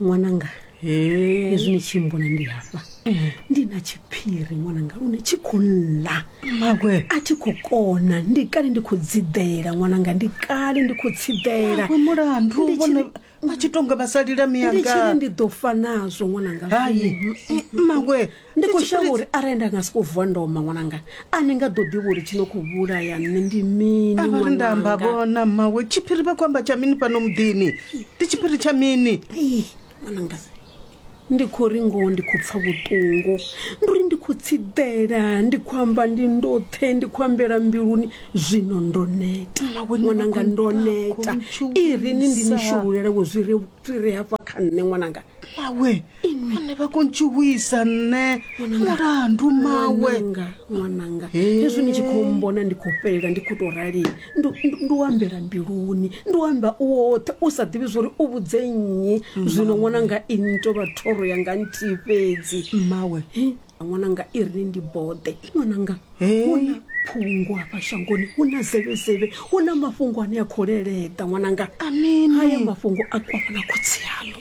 Mwananga. Izwi chimbona ndi hapa. Ndina chiphiri mwananga une chikunla. Magwe atikukona ndikali ndikudzidera mwananga ndikali ndikutsidera. Murandu ubone machitonga basalira miyanga. Ndichiri ndidofa nazo mwananga. Hayi. Magwe ndikushawuri arenda ngasikuvwa ndoma mwananga. Anenga dodiburi chinokuvura ya ndi mini mwananga. Ndamba bona mawe chiphiri bakwamba cha mini pano mudini. Ndichipiri cha mini. Mwananga. Ndikoringo ndikupfa butungo nduri ndikutsidera ndikwamba ndindothe ndikwambera mbiruni zvino ndoneta mwananga ndoneta irini ndinishurera wozvire hapa kanne mwananga mawe ine vakonchuwisa ne murandu mawe mwananga izvi nichikombona ndikoperera ndikutorari nduwambera mbiruni nduwamba uwothe usadivi zvori ubudzenyi zvino mwananga ini tovatoro yanga ntipedzi mawe mwananga irini ndibode mwananga una pungu apa shangoni una zeve una mafungo anayakorereta mwananga amini haya mafungo akwavana kutsiyalo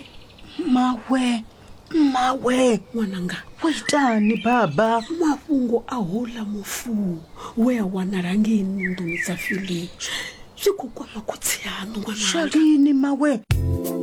mawe mwananga waitani baba mafungo ahola mufu wea wanarangini ndumi za fili zvikukwa makutsiyano mwananga shalini mawe